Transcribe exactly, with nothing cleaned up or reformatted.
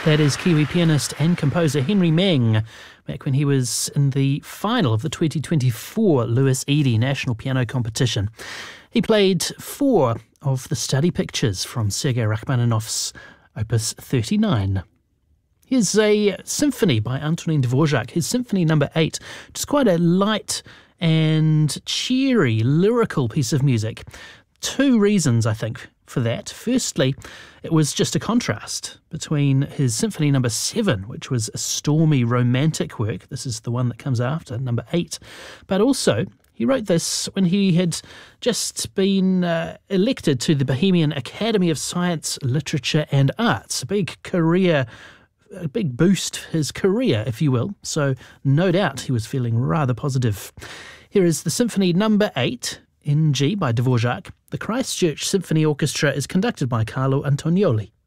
That is Kiwi pianist and composer Henry Meng, back when he was in the final of the twenty twenty-four Louis Eady National Piano Competition. He played four of the study pictures from Sergei Rachmaninoff's Opus thirty-nine. Here's a symphony by Antonin Dvorak, his Symphony Number eight, just quite a light and cheery, lyrical piece of music. Two reasons, I think, for that. Firstly, it was just a contrast between his Symphony Number seven, which was a stormy, romantic work. This is the one that comes after, Number eight. But also, he wrote this when he had just been uh, elected to the Bohemian Academy of Science, Literature and Arts, a big career a big boost for his career, if you will. So no doubt he was feeling rather positive. Here is the Symphony Number eight in G by Dvorak. The Christchurch Symphony Orchestra is conducted by Carlo Antonioli.